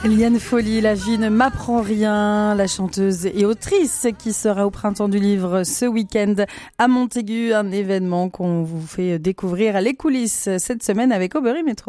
Liane Folly, La vie ne m'apprend rien, la chanteuse et autrice qui sera au Printemps du Livre ce week-end à Montaigu, un événement qu'on vous fait découvrir les coulisses cette semaine avec Aubry Métro.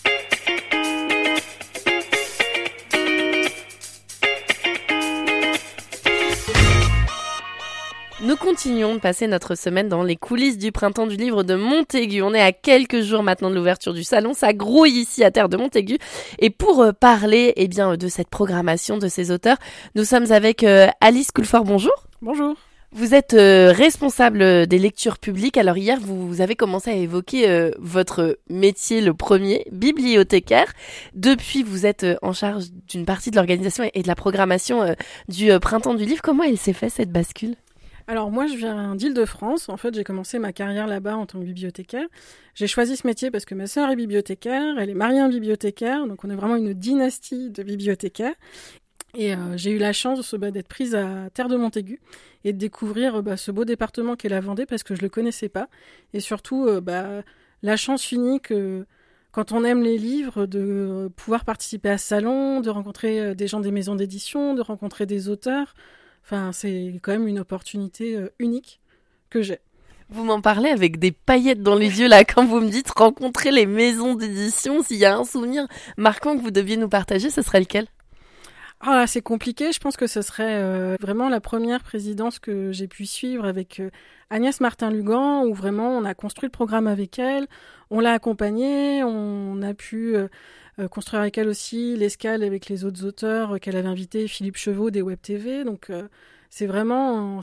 Nous continuons de passer notre semaine dans les coulisses du Printemps du Livre de Montaigu. On est à quelques jours maintenant de l'ouverture du salon. Ça grouille ici à terre de Montaigu. Et pour parler de cette programmation de ces auteurs, nous sommes avec Alice Coulfort. Bonjour. Bonjour. Vous êtes responsable des lectures publiques. Alors hier, vous avez commencé à évoquer votre métier, le premier, bibliothécaire. Depuis, vous êtes en charge d'une partie de l'organisation et de la programmation du Printemps du Livre. Comment elle s'est fait cette bascule ? Alors moi, je viens d'Île-de-France. En fait, j'ai commencé ma carrière là-bas en tant que bibliothécaire. J'ai choisi ce métier parce que ma sœur est bibliothécaire, elle est mariée à un bibliothécaire, donc on est vraiment une dynastie de bibliothécaires. Et j'ai eu la chance d'être prise à Terre de Montaigu et de découvrir ce beau département qu'est la Vendée parce que je le connaissais pas. Et surtout, la chance unique, quand on aime les livres, de pouvoir participer à ce salon, de rencontrer des gens des maisons d'édition, de rencontrer des auteurs. Enfin, c'est quand même une opportunité unique que j'ai. Vous m'en parlez avec des paillettes dans les yeux là quand vous me dites rencontrer les maisons d'édition. S'il y a un souvenir marquant que vous deviez nous partager, ce serait lequel ? Ah, c'est compliqué. Je pense que ce serait vraiment la première présidence que j'ai pu suivre avec Agnès Martin-Lugan, où vraiment on a construit le programme avec elle, on l'a accompagnée, on a pu construire avec elle aussi l'escale avec les autres auteurs qu'elle avait invités, Philippe Chevaux des Web TV. Donc c'est vraiment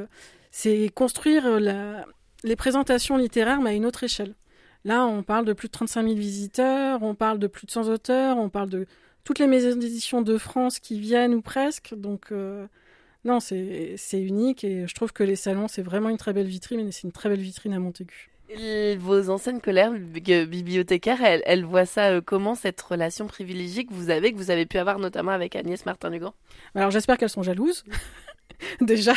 c'est construire les présentations littéraires mais à une autre échelle. Là, on parle de plus de 35 000 visiteurs, on parle de plus de 100 auteurs, on parle de toutes les maisons d'édition de France qui viennent ou presque. Donc non, c'est unique et je trouve que les salons, c'est vraiment une très belle vitrine et c'est une très belle vitrine à Montaigu. Et vos anciennes collègues bibliothécaires, elles voient ça comment, cette relation privilégiée que vous avez pu avoir notamment avec Agnès Martin-Lugan ? Alors j'espère qu'elles sont jalouses, déjà.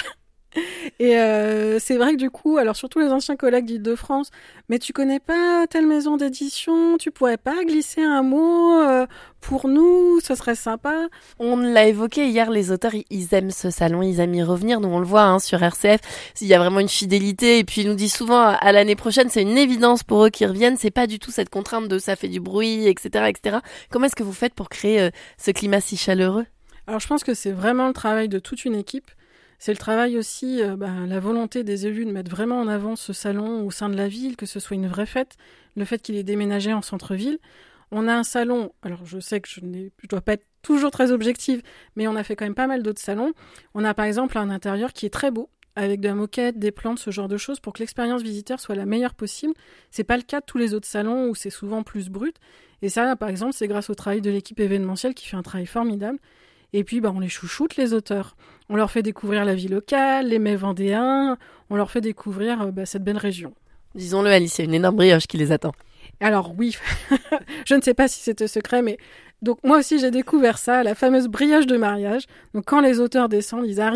Et c'est vrai que du coup, alors surtout les anciens collègues d'Île-de-France, mais tu connais pas telle maison d'édition, tu pourrais pas glisser un mot pour nous, ce serait sympa. On l'a évoqué hier, les auteurs, ils aiment ce salon, ils aiment y revenir. Nous, on le voit sur RCF, il y a vraiment une fidélité. Et puis, ils nous disent souvent, à l'année prochaine, c'est une évidence pour eux qu'ils reviennent. C'est pas du tout cette contrainte de ça fait du bruit, etc., etc. Comment est-ce que vous faites pour créer ce climat si chaleureux ? Alors, je pense que c'est vraiment le travail de toute une équipe. C'est le travail aussi, la volonté des élus de mettre vraiment en avant ce salon au sein de la ville, que ce soit une vraie fête. Le fait qu'il est déménagé en centre-ville. On a un salon, alors je sais que je dois pas être toujours très objective, mais on a fait quand même pas mal d'autres salons. On a par exemple un intérieur qui est très beau, avec de la moquette, des plantes, ce genre de choses, pour que l'expérience visiteur soit la meilleure possible. C'est pas le cas de tous les autres salons où c'est souvent plus brut. Et ça, par exemple, c'est grâce au travail de l'équipe événementielle qui fait un travail formidable. Et puis, on les chouchoute, les auteurs. On leur fait découvrir la vie locale, les mets vendéens. On leur fait découvrir cette belle région. Disons-le, Alice, il y a une énorme brioche qui les attend. Alors oui, je ne sais pas si c'était secret, mais donc moi aussi j'ai découvert ça, la fameuse brioche de mariage. Donc quand les auteurs descendent, ils arrivent